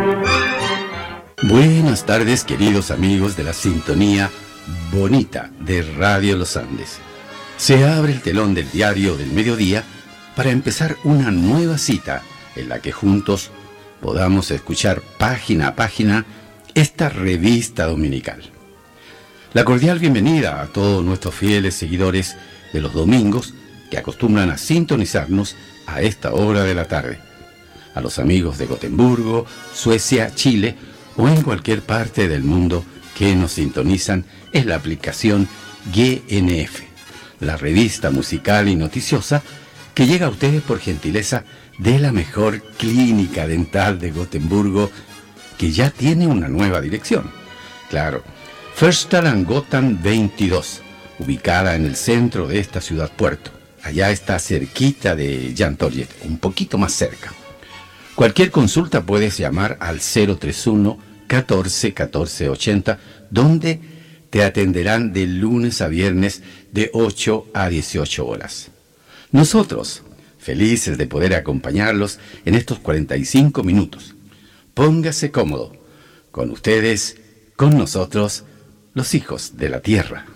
Buenas tardes, queridos amigos de la sintonía bonita de Radio Los Andes. Se abre el telón del diario del mediodía para empezar una nueva cita en la que juntos podamos escuchar página a página esta revista dominical. La cordial bienvenida a todos nuestros fieles seguidores de los domingos que acostumbran a sintonizarnos a esta hora de la tarde. A los amigos de Gotemburgo, Suecia, Chile o en cualquier parte del mundo que nos sintonizan en la aplicación GNF, la revista musical y noticiosa que llega a ustedes por gentileza de la mejor clínica dental de Gotemburgo, que ya tiene una nueva dirección. Claro, Förstaland Gotland 22, ubicada en el centro de esta ciudad puerto. Allá está cerquita de Jan Torget, un poquito más cerca. Cualquier consulta puedes llamar al 031 14 14 80, donde te atenderán de lunes a viernes de 8 a 18 horas. Nosotros, felices de poder acompañarlos en estos 45 minutos. Póngase cómodo. Con ustedes, con nosotros, los hijos de la tierra.